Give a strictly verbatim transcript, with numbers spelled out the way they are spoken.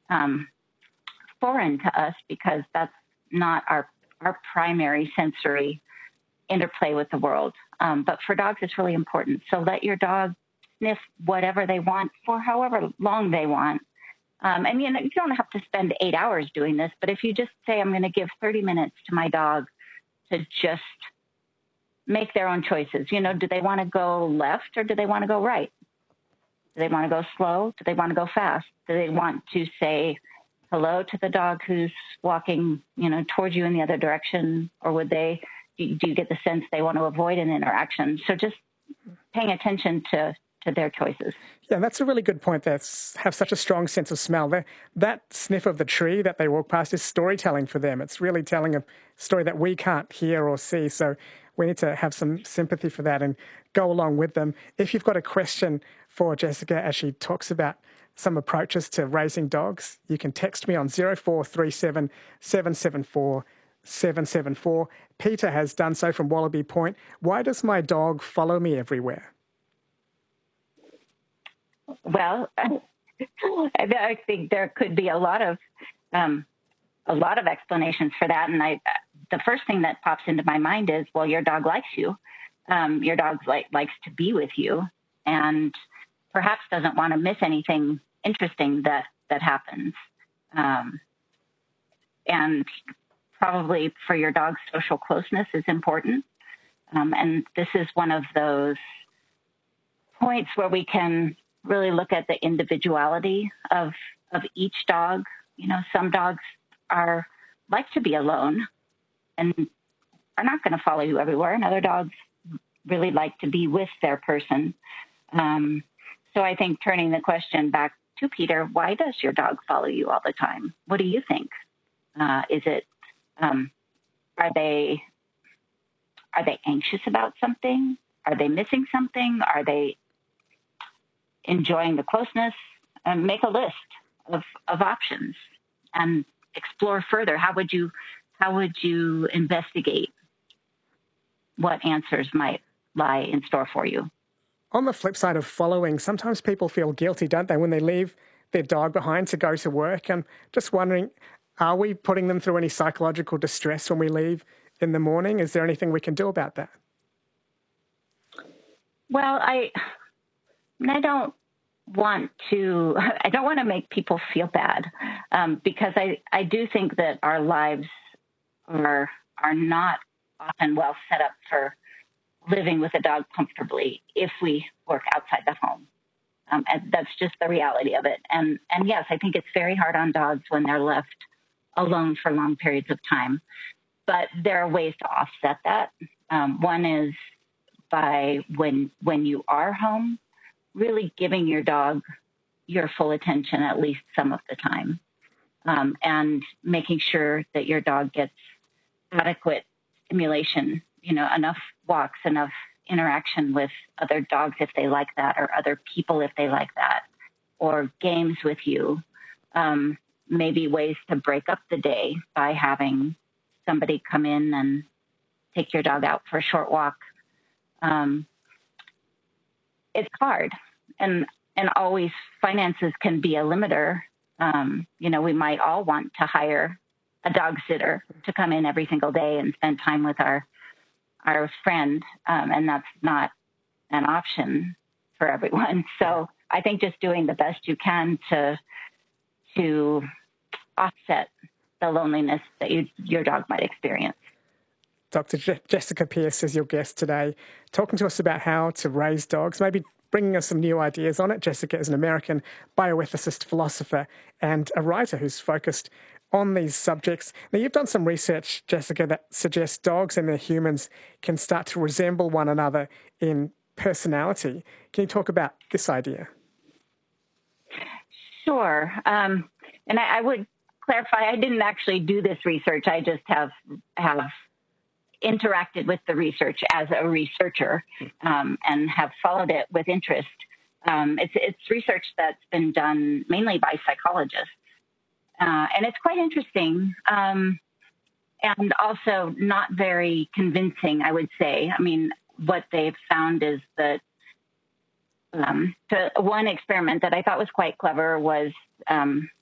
um, foreign to us because that's not our, our primary sensory interplay with the world. Um, but for dogs, it's really important. So let your dog sniff whatever they want for however long they want. Um, and you know, you don't have to spend eight hours doing this, but if you just say, I'm going to give thirty minutes to my dog to just make their own choices. You know, do they want to go left or do they want to go right? Do they want to go slow? Do they want to go fast? Do they want to say hello to the dog who's walking, you know, towards you in the other direction? Or would they, do you get the sense they want to avoid an interaction? So just paying attention to, to their choices. Yeah, that's a really good point. They have such a strong sense of smell. They're, that sniff of the tree that they walk past is storytelling for them. It's really telling a story that we can't hear or see. So we need to have some sympathy for that and go along with them. If you've got a question for Jessica as she talks about some approaches to raising dogs, you can text me on zero four three seven, seven seven four, seven seven four. Peter has done so from Wallaby Point. Why does my dog follow me everywhere? Well, I think there could be a lot of um, a lot of explanations for that. And I, the first thing that pops into my mind is, well, your dog likes you. Um, your dog like, likes to be with you, and perhaps doesn't want to miss anything interesting that that happens. Um, and probably for your dog's social closeness is important. Um, and this is one of those points where we can really look at the individuality of of each dog. You know, some dogs are like to be alone and are not going to follow you everywhere, and other dogs really like to be with their person. Um, so I think turning the question back to Peter, why does your dog follow you all the time? What do you think? Uh, is it um, are they are they anxious about something? Are they missing something? Are they enjoying the closeness? And make a list of, of options and explore further. How would you, how would you investigate what answers might lie in store for you? On the flip side of following, sometimes people feel guilty, don't they, when they leave their dog behind to go to work? I'm just wondering, are we putting them through any psychological distress when we leave in the morning? Is there anything we can do about that? Well, I, I don't want to, I don't want to make people feel bad, um, because I, I do think that our lives are, are not often well set up for living with a dog comfortably if we work outside the home. Um, and that's just the reality of it. And, and yes, I think it's very hard on dogs when they're left alone for long periods of time, but there are ways to offset that. Um, one is by when, when you are home, really giving your dog your full attention at least some of the time, um, and making sure that your dog gets adequate stimulation, you know, enough walks, enough interaction with other dogs if they like that, or other people if they like that, or games with you. Um, maybe ways to break up the day by having somebody come in and take your dog out for a short walk. Um, it's hard, and and always finances can be a limiter. Um, you know, we might all want to hire a dog sitter to come in every single day and spend time with our our friend, um, and that's not an option for everyone. So I think just doing the best you can to to offset the loneliness that you, your dog might experience. Doctor Je- Jessica Pearce is your guest today, talking to us about how to raise dogs, maybe bringing us some new ideas on it. Jessica is an American bioethicist, philosopher, and a writer who's focused on these subjects. Now, you've done some research, Jessica, that suggests dogs and their humans can start to resemble one another in personality. Can you talk about this idea? Sure. Um, and I, I would clarify, I didn't actually do this research. I just have have interacted with the research as a researcher, um, and have followed it with interest. Um, it's, it's research that's been done mainly by psychologists. Uh, and it's quite interesting, um, and also not very convincing, I would say. I mean, what they've found is that um, the one experiment that I thought was quite clever was um,